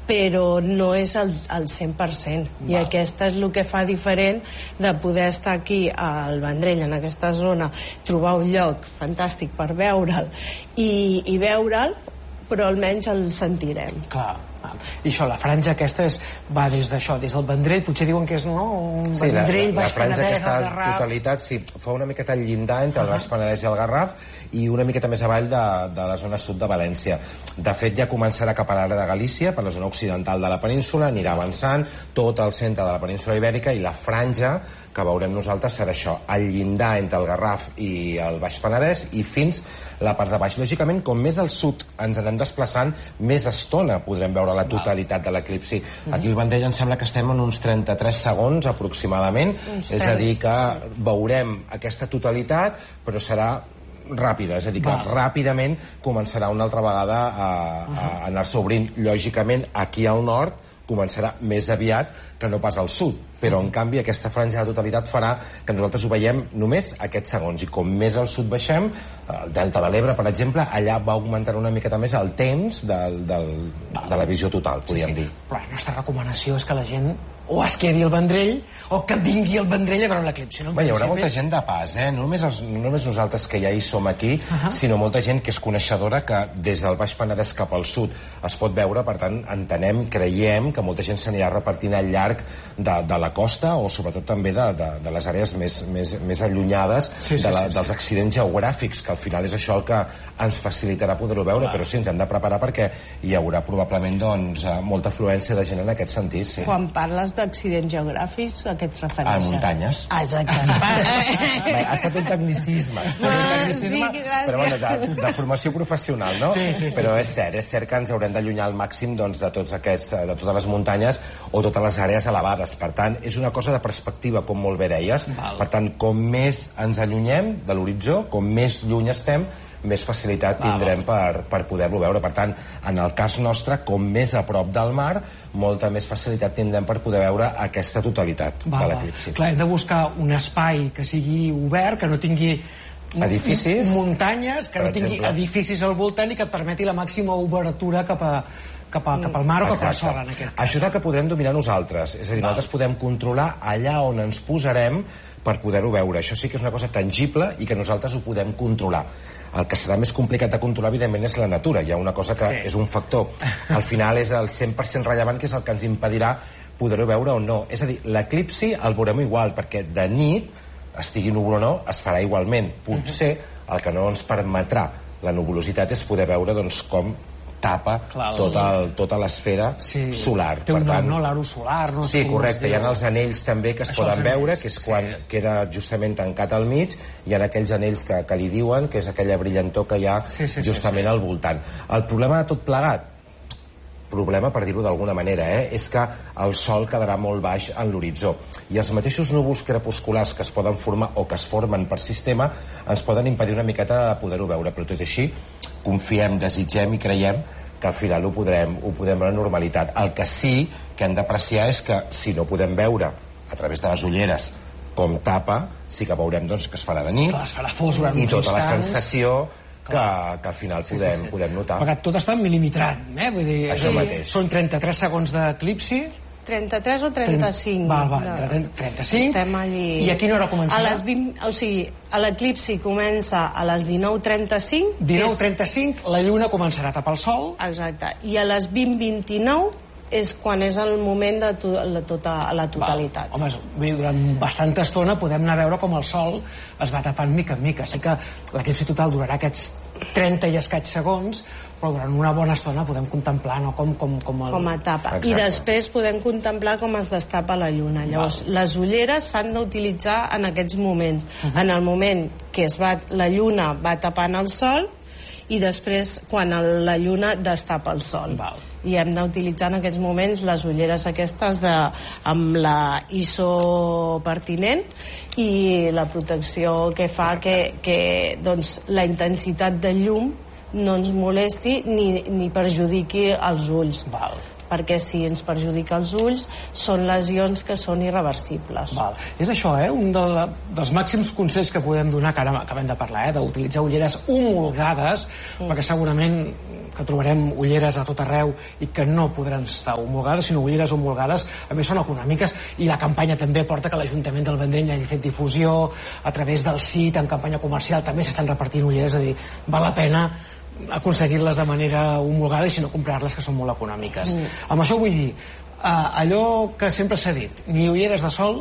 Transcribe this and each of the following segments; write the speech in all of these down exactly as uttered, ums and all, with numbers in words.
però no és el, el cent per cent. I Val. aquesta és el que fa diferent de poder estar aquí al Vendrell, en aquesta zona, trobar un lloc fantàstic per veure'l i, i veure'l, però almenys el sentirem. Clar. I això, la franja aquesta és, va des d'això, des del Vendrell, potser diuen que és no, un sí, Vendrell, la, la, Baix la franja Penedès, aquesta el Garraf... totalitat, sí, fa una miqueta el llindar entre el Baix Penedès i el Garraf i una miqueta més avall de, de la zona sud de València. De fet, ja començarà cap a l'àrea de Galícia, per la zona occidental de la península, anirà avançant tot el centre de la península Ibèrica, i la franja que veurem nosaltres serà això, el llindar entre el Garraf i el Baix Penedès i fins la part de baix. Lògicament, com més al sud ens anem desplaçant, més estona podrem veure la totalitat de l'eclipsi. Aquí al Vendrell em sembla que estem en uns trenta-tres segons aproximadament, és a dir que veurem aquesta totalitat, però serà ràpida, és a dir que ràpidament començarà una altra vegada a, a anar-se obrint. Lògicament, aquí al nord començarà més aviat que no pas al sud, però en canvi aquesta franja de totalitat farà que nosaltres ho veiem només aquests segons, i com més al sud baixem, el Delta de l'Ebre, per exemple, allà va augmentar una miqueta més el temps del, del, de la visió total, podríem sí, sí. dir. Però la nostra recomanació és que la gent o es quedi al Vendrell o que vingui al Vendrell a veure l'eclipsi. No? Bé, hi haurà molta gent de pas, eh? No només, els, no només nosaltres que ja hi som aquí, uh -huh. sinó molta gent que és coneixedora, que des del Baix Penedès cap al sud es pot veure. Per tant, entenem, creiem que molta gent s'anirà repartint al llarg de, de la costa, o sobretot també de, de, de les àrees més, més, més allunyades sí, sí, de la, sí, sí. dels accidents geogràfics, que al final és això el que ens facilitarà poder-ho veure. Clar. Però sí, ens hem de preparar perquè hi haurà probablement doncs, molta afluència de gent en aquest sentit. Sí. Quan parles d'accidents geogràfics, a què et refereixes? A muntanyes. Ah, exacte. Bé, ha estat un tecnicisme, ha estat un tecnicisme sí, gràcies. però bueno, de, de formació professional, no? Sí, sí, sí, però sí. és cert, és cert que ens haurem d'allunyar al màxim doncs, de, tots aquests, de totes les muntanyes o totes les àrees elevades. Per tant, és una cosa de perspectiva, com molt bé deies. Val. Per tant, com més ens allunyem de l'horitzó, com més lluny estem, més facilitat tindrem per, per poder-lo veure. Per tant, en el cas nostre, com més a prop del mar, molta més facilitat tindrem per poder veure aquesta totalitat va, de l'eclipsi. Clar, hem de buscar un espai que sigui obert, que no tingui edificis, muntanyes, que no tingui exemple. edificis al voltant i que et permeti la màxima obertura cap a cap, a, cap al mar o cap al sol, en aquest cas. Això és el que podrem dominar nosaltres. És a dir, nosaltres podem controlar allà on ens posarem per poder-ho veure. Això sí que és una cosa tangible i que nosaltres ho podem controlar. El que serà més complicat de controlar, evidentment, és la natura. Hi ha una cosa que sí. és un factor. Al final és el cent per cent rellevant, que és el que ens impedirà poder-ho veure o no. És a dir, l'eclipsi el veurem igual, perquè de nit, estigui núvol o no, es farà igualment. Potser el que no ens permetrà la nuvolositat és poder veure doncs, com tapa Clar, el... tota, el, tota l'esfera sí. solar. Té un per tant, nom, no? L'aro solar, no? Sí, correcte. Hi ha els anells també que es Això poden veure, que és quan sí. queda justament tancat al mig, hi ha aquells anells que, que li diuen, que és aquella brillantor que hi ha sí, sí, justament sí, sí. al voltant. El problema de tot plegat, problema per dir-ho d'alguna manera, eh, és que el sol quedarà molt baix en l'horitzó. I els mateixos núvols crepusculars que es poden formar o que es formen per sistema ens poden impedir una miqueta de poder-ho veure, però tot així confiem, desitgem i creiem que al final ho podrem, ho podem veure a normalitat. El que sí que hem d'apreciar és que si no podem veure a través de les ulleres com tapa, sí que veurem doncs, que es farà de nit. Clar, es farà fos durant i uns tota instants. La sensació que, que al final podem, sí, sí, sí. podem notar. Perquè tot està milimetrant, eh? Vull dir, això sí. mateix. Són trenta-tres segons d'eclipsi. trenta-tres o trenta-cinc. Val, val, trenta-cinc. Estem allí... I a quina hora començarà? A les vint... O sigui, l'eclipsi comença a les dinou trenta-cinc. dinou trenta-cinc, és... la lluna començarà a tapar el sol. Exacte. I a les vint vint-i-nou és quan és el moment de to la, tota, la totalitat. Val. Home, durant bastanta estona podem anar a veure com el sol es va tapant mica en mica. Sí que l'eclipsi total durarà aquests trenta i escaig segons, però durant una bona estona podem contemplar, no? com, com, com, el... com a tapa. Exacte. I després podem contemplar com es destapa la lluna. Llavors, Val. les ulleres s'han d'utilitzar en aquests moments. Uh -huh. En el moment que es va, la lluna va tapant el sol, i després quan el, la lluna destapa el sol. Val. I hem d'utilitzar en aquests moments les ulleres aquestes de, amb la I S O pertinent i la protecció que fa que, que doncs, la intensitat de llum no ens molesti ni, ni perjudiqui els ulls. Val. perquè si ens perjudica els ulls són lesions que són irreversibles. Val. És això, eh? Un de la, dels màxims consells que podem donar, que ara acabem de parlar, eh? d'utilitzar ulleres homologades, mm. perquè segurament que trobarem ulleres a tot arreu i que no podran estar homologades, sinó ulleres homologades, a més són econòmiques, i la campanya també porta que l'Ajuntament del Vendrell hagi fet difusió a través del S I T, en campanya comercial, també s'estan repartint ulleres, és a dir, val la pena aconseguir-les de manera homologada i si no comprar-les, que són molt econòmiques. Mm. Amb això vull dir, eh, allò que sempre s'ha dit, ni ulleres de sol,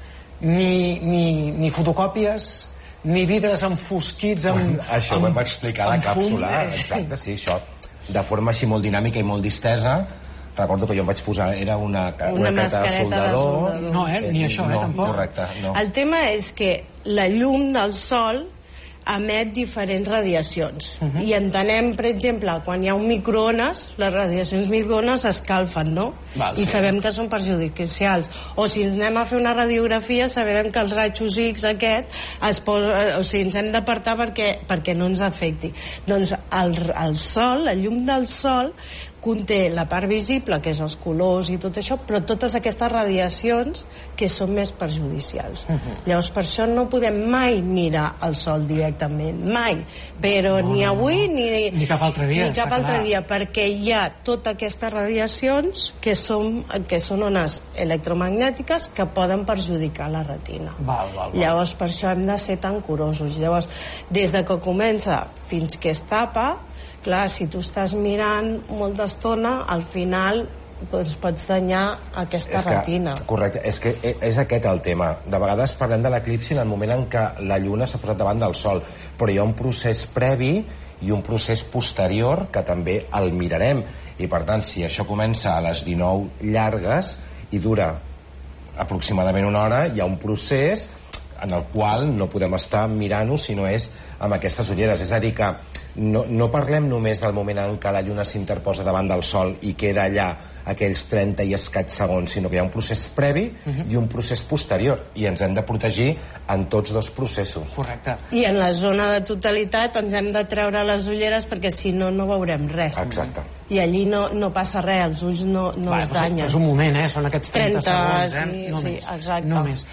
ni, ni, ni fotocòpies, ni vidres enfosquits amb, bueno, això amb, ho vam explicar a la càpsula, exacte, sí, això de forma així molt dinàmica i molt distesa. Recordo que jo em vaig posar, era una, una, una mascareta de soldador, de soldador. No, eh? Ni això, eh, no, tampoc. Correcte, no. El tema és que la llum del sol emet diferents radiacions. Uh -huh. I entenem, per exemple, quan hi ha un microones, les radiacions microones escalfen, no? Val, I sí. sabem que són perjudicials. O si ens anem a fer una radiografia, sabrem que els rajos X aquest es posa, o sigui, ens hem d'apartar perquè, perquè no ens afecti. Doncs el, el sol, la llum del sol, conté la part visible, que és els colors i tot això, però totes aquestes radiacions que són més perjudicials. Uh -huh. Llavors, per això no podem mai mirar el sol directament, mai. Però no, ni avui no. ni, ni cap altre dia, ni cap altre dia, perquè hi ha totes aquestes radiacions que són, que són ones electromagnètiques que poden perjudicar la retina. Val, val, val. Llavors, per això hem de ser tan curosos. Llavors, des de que comença fins que es tapa, clar, si tu estàs mirant molta estona, al final doncs pots danyar aquesta és que, retina. Correcte, és que és aquest el tema. De vegades parlem de l'eclipsi en el moment en què la lluna s'ha posat davant del sol, però hi ha un procés previ i un procés posterior que també el mirarem. I per tant, si això comença a les dinou llargues i dura aproximadament una hora, hi ha un procés en el qual no podem estar mirant-ho si no és amb aquestes ulleres. És a dir que no, no parlem només del moment en què la lluna s'interposa davant del sol i queda allà aquells trenta i escaig segons, sinó que hi ha un procés previ uh-huh. i un procés posterior, i ens hem de protegir en tots dos processos. Correcte. I en la zona de totalitat ens hem de treure les ulleres perquè si no, no veurem res. Exacte. I allí no, no passa res, els ulls no, no Va, es però danyen. és un moment, eh? Són aquests trenta, trenta segons, eh? Sí, No sí, més. exacte. No més.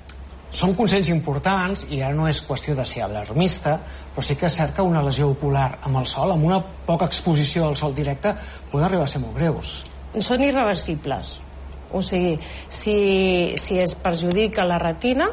Són consells importants, i ara no és qüestió de ser alarmista, però sí que és cert que una lesió ocular amb el sol, amb una poca exposició al sol directe, poden arribar a ser molt greus. Són irreversibles. O sigui, si, si es perjudica la retina,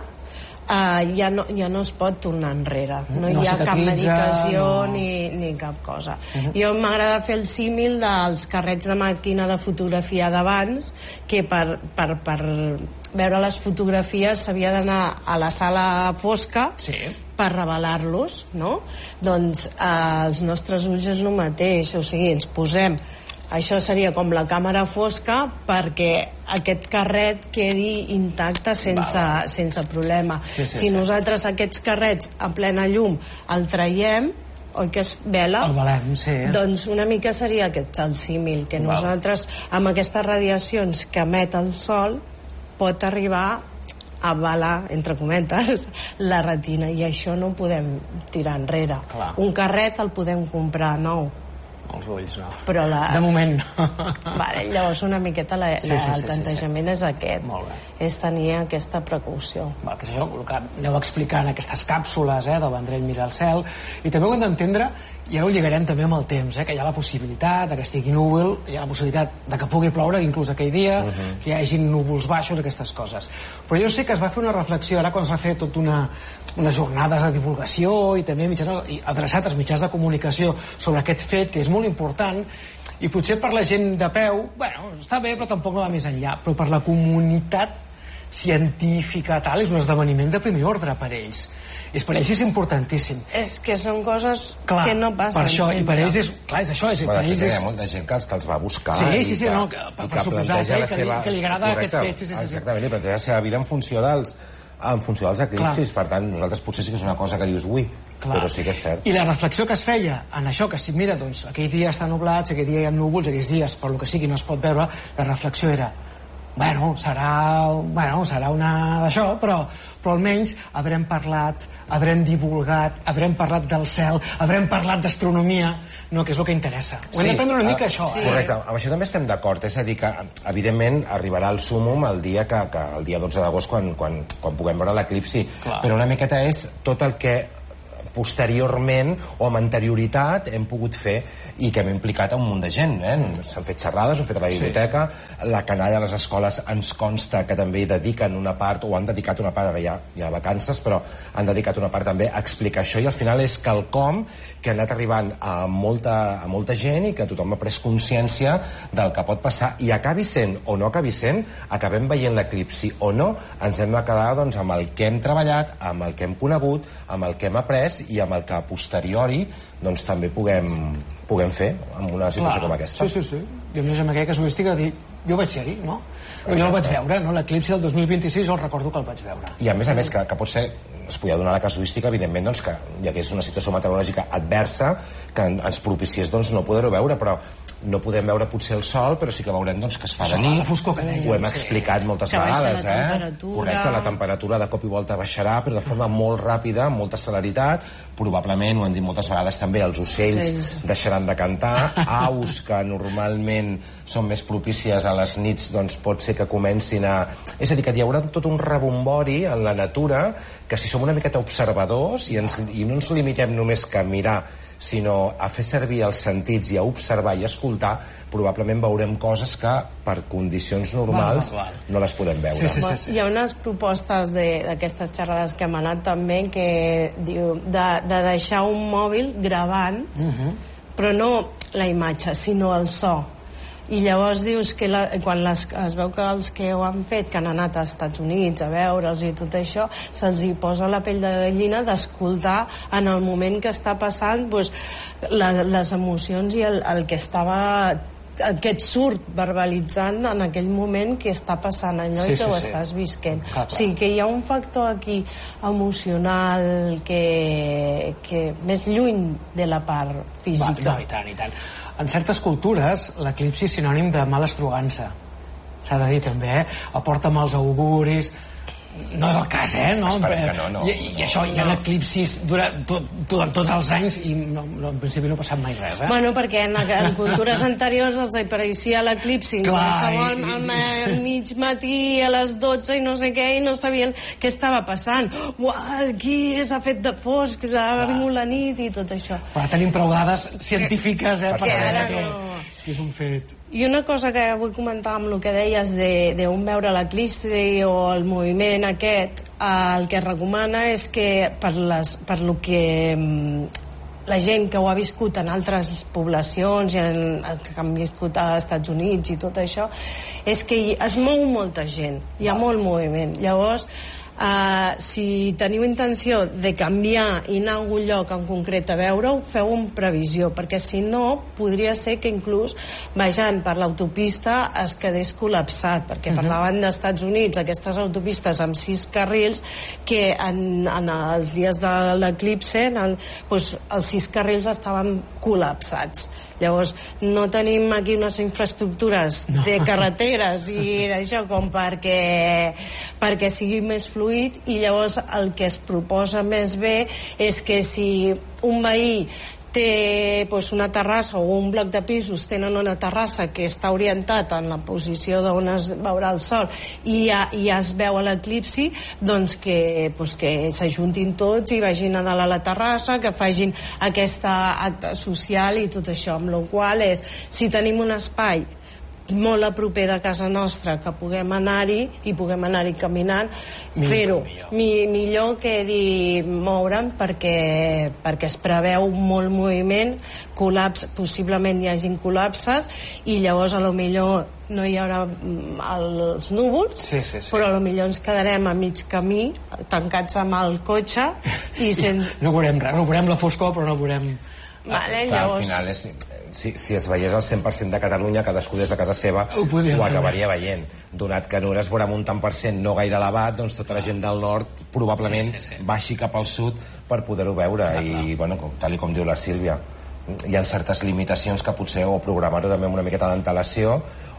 eh, ja, no, ja no es pot tornar enrere. No, No hi ha cap cicatritza, medicació no. ni, ni cap cosa. Uh -huh. Jo m'agrada fer el símil dels carrets de màquina de fotografia d'abans, que per, per, per veure les fotografies s'havia d'anar a la sala fosca Sí. per revelar-los, no? Doncs eh, els nostres ulls és el mateix, o sigui, ens posem, això seria com la càmera fosca perquè aquest carret quedi intacte sense, va, va. sense problema. Sí, sí, si sí. nosaltres aquests carrets en plena llum el traiem, oi que es vela? El valem, sí. Doncs una mica seria aquest el símil, que Val. nosaltres amb aquestes radiacions que emet el sol pot arribar a balar, entre cometes, la retina, i això no ho podem tirar enrere. Clar. Un carret el podem comprar nou, Els ulls, no. però la... De moment no. Vale, llavors una miqueta la, Sí, la, sí, sí, el sí, plantejament sí. és aquest. Molt bé. És tenir aquesta precaució. Val, que és això, el que aneu explicant aquestes càpsules, eh, del Vendrell mira al cel, i també ho hem d'entendre, i ara ho lligarem també amb el temps, eh, que hi ha la possibilitat de que estigui núvol, hi ha la possibilitat de que pugui ploure inclús aquell dia, uh -huh. que hi hagi núvols baixos, aquestes coses. Però jo sé que es va fer una reflexió, ara quan es va fer tota una, unes jornades de divulgació i també mitjans, i adreçat als mitjans de comunicació sobre aquest fet, que és molt important, i potser per la gent de peu, bueno, està bé, però tampoc no va més enllà, però per la comunitat científica, tal, és un esdeveniment de primer ordre per ells. És per ells és importantíssim. És que són coses Clar, que no passen per això, sempre. I per ells és, clar, és això, és, Bueno, per ells hi és... ha molta gent que els, que els va buscar Sí, i sí, sí, que, no, que, per, i per que suposat, planteja eh, la que, seva... li, que li agrada Correcte, aquest fet. Sí, sí, sí. exactament, li planteja la seva vida en funció dels en funció dels eclipsis, per tant, nosaltres potser sí que és una cosa que dius, ui, Clar. però sí que és cert. I la reflexió que es feia en això, que si mira, doncs, aquell dia està nublat, aquell dia hi ha núvols, aquells dies, per lo que sigui, no es pot veure, la reflexió era bueno, serà, bueno, serà una d'això, però, però almenys haurem parlat, haurem divulgat, haurem parlat del cel, haurem parlat d'astronomia, no, que és el que interessa. Ho hem Sí, de prendre una mica, ah, això. sí. Eh? Correcte, amb això també estem d'acord, és a dir que, evidentment, arribarà el súmum el dia que, que el dia dotze d'agost, quan, quan, quan puguem veure l'eclipsi, però una miqueta és tot el que posteriorment o amb anterioritat hem pogut fer i que hem implicat a un munt de gent. Eh? S'han fet xerrades, ho han fet a la biblioteca, sí. La canalla a les escoles ens consta que també dediquen una part, o han dedicat una part, ara hi ha, hi ha vacances, però han dedicat una part també a explicar això, i al final és quelcom que ha anat arribant a molta, a molta gent i que tothom ha pres consciència del que pot passar, i acabi sent o no acabi sent, acabem veient l'eclipsi o no, ens hem de quedar doncs, amb el que hem treballat, amb el que hem conegut, amb el que hem après i amb el que a posteriori doncs, també puguem, puguem fer en una situació Clar. com aquesta. Sí, sí, sí. I a més amb aquella casuística de dir, jo vaig ser-hi, no? Però jo el vaig veure, no? L'eclipsi del dos mil vint-i-sis jo el recordo que el vaig veure. I a més a més que, que pot ser, es podia donar la casuística, evidentment, doncs, que hi hagués una situació meteorològica adversa que ens propiciés doncs, no poder-ho veure, però no podem veure potser el sol, però sí que veurem doncs, que es fa de nit. La foscor que deia, ho hem sí. explicat moltes que vegades, la eh? Correcte, la temperatura de cop i volta baixarà, però de forma molt ràpida, amb molta celeritat. Probablement, ho hem dit moltes vegades també, els ocells sí. deixaran de cantar, aus que normalment són més propícies a les nits, doncs pot ser que comencin a... És a dir, que hi haurà tot un rebombori en la natura, que si som una miqueta observadors i, ens, i no ens limitem només que mirar, sinó a fer servir els sentits i a observar i escoltar, probablement veurem coses que per condicions normals val, val, val. no les podem veure. Sí, sí, sí, sí. Hi ha unes propostes d'aquestes xerrades que hem anat també que diu de, de deixar un mòbil gravant, uh -huh. però no la imatge, sinó el so. I llavors dius que la, quan les, es veu que els que ho han fet, que han anat als Estats Units a veure'ls i tot això, se'ls hi posa la pell de gallina d'escoltar en el moment que està passant doncs, la, les emocions i el, el que estava el que et surt verbalitzant en aquell moment que està passant allò sí, i que sí, ho sí. estàs visquent. Clar, clar. O sigui que hi ha un factor aquí emocional que, que més lluny de la part física. Va, no, i tant, i tant. En certes cultures, l'eclipsi és sinònim de malastrugança. S'ha de dir també, eh? Aporta mals auguris. No és el cas, eh? No? Esperem que no, no. I, i no, això, hi ha no. eclipsis durant, tot, durant tots els anys i no, no, en principi no ha passat mai res, eh? Bueno, perquè en, en cultures anteriors els apareixia l'eclipsi qualsevol al mig matí a les dotze i no sé què, i no sabien què estava passant. Uau, aquí s'ha fet de fosc, ha vingut la nit i tot això. Però tenim prou dades científiques, eh? Per saber que, no. que és un fet. I una cosa que vull comentar amb el que deies d'un de, veure l'eclipsi o el moviment aquest, el que es recomana és que per, les, per lo que la gent que ho ha viscut en altres poblacions i en, que han viscut als Estats Units i tot això, és que hi, es mou molta gent, hi ha molt moviment. Llavors, Uh, si teniu intenció de canviar i anar a algun lloc en concret a veure-ho, feu en previsió, perquè si no podria ser que inclús baixant per l'autopista es quedés col·lapsat, perquè uh -huh. parlaven dels Estats Units, aquestes autopistes amb sis carrils que en, en els dies de l'eclipse el, doncs, els sis carrils estaven col·lapsats. Llavors, no tenim aquí unes infraestructures no. de carreteres i d'això com perquè, perquè sigui més fluid, i llavors el que es proposa més bé és que si un veí té doncs, una terrassa o un bloc de pisos tenen una terrassa que està orientat en la posició d'on es veurà el sol i ja, ja es veu l'eclipsi, doncs que, doncs que s'ajuntin tots i vagin a dalt a la terrassa, que facin aquesta acte social i tot això, amb la qual és, si tenim un espai molt a proper de casa nostra que puguem anar-hi i puguem anar-hi caminant, fer-ho mi, millor que dir moure'n, perquè, perquè es preveu molt moviment, col·laps, possiblement hi hagin col·lapses i llavors a lo millor no hi haurà els núvols, sí, sí, sí. però a lo millor ens quedarem a mig camí tancats amb el cotxe i sense... no veurem res, no veurem la foscor però no veurem... Vale, clar, llavors... al final és... Si, si es veiés el cent per cent de Catalunya, cadascú des de casa seva ho, ho acabaria veient. Donat que no es veurà amb un tant per cent no gaire elevat, doncs tota la gent del nord probablement sí, sí, sí. baixi cap al sud per poder-ho veure. Ah, I, bueno, com, tal com diu la Sílvia, hi ha certes limitacions que potser o programar-ho també amb una miqueta d'antelació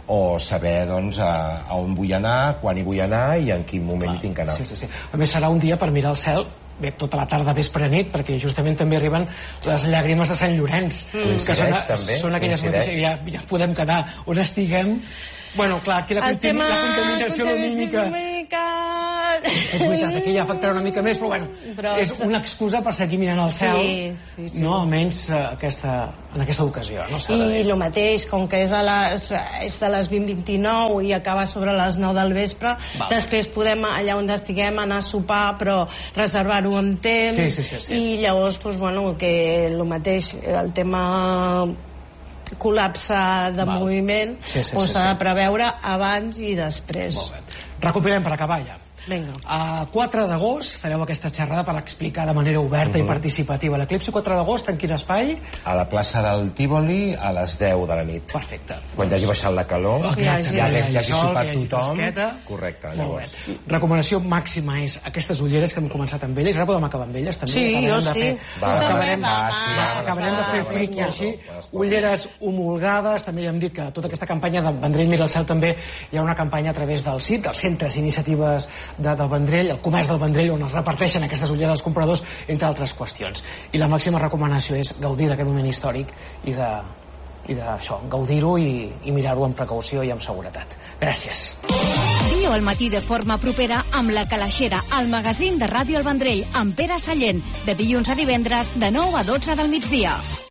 o saber doncs, a, a on vull anar, quan hi vull anar i en quin moment hi tinc que anar. Sí, sí, sí. A més, serà un dia per mirar el cel bé, tota la tarda, vespre, nit, perquè justament també arriben les llàgrimes de Sant Llorenç, mm. que són, també, són aquelles mateixes, ja, ja podem quedar on estiguem. Bueno, clar, aquí la, contami la contaminació lumínica... lumínica... És veritat, aquí ja afectarà una mica més, però bueno, però és una excusa per seguir mirant el cel, sí, sí, sí. no? Almenys uh, aquesta, en aquesta ocasió. No? I el mateix, com que és a les, és a les vint vint-i-nou i acaba sobre les nou del vespre, Val. després podem, allà on estiguem, anar a sopar, però reservar-ho amb temps, sí, sí, sí, sí. i llavors, doncs, bueno, que el mateix, el tema col·lapse de Val. moviment s'ha sí, sí, sí, sí. de preveure abans i després. Molt bé. Recuperem per acabar ja. Vinga. A quatre d'agost fareu aquesta xerrada per explicar de manera oberta uh -huh. i participativa l'eclipsi. Quatre d'agost, en quin espai? A la plaça del Tívoli a les deu de la nit. Perfecte. Quan ja hagi baixat la calor, Exacte. ja, ja, ja hagi sol, sopat hagi tothom. Fresqueta. Correcte, llavors. Recomanació màxima és aquestes ulleres que hem començat amb elles. Ara podem acabar amb elles, també. Sí, jo sí. Fer... Va, acabarem va, sí, va, acabarem de fer friqui així. Ulleres homologades. També ja hem dit que tota aquesta campanya de Vendrell Mira el Cel també hi ha una campanya a través del C I T, dels centres i iniciatives de, del Vendrell, el comerç del Vendrell, on es reparteixen aquestes ulleres als compradors, entre altres qüestions. I la màxima recomanació és gaudir d'aquest moment històric i de i d'això, gaudir-ho i, i mirar-ho amb precaució i amb seguretat. Gràcies. Viu al matí de forma propera amb La Calaixera, el magazín de Ràdio El Vendrell, amb Pere Sallent, de dilluns a divendres, de nou a dotze del migdia.